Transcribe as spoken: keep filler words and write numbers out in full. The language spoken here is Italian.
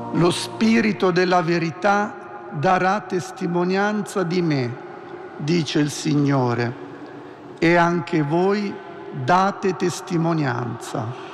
Lo Spirito della verità darà testimonianza di me, dice il Signore, e anche voi date testimonianza.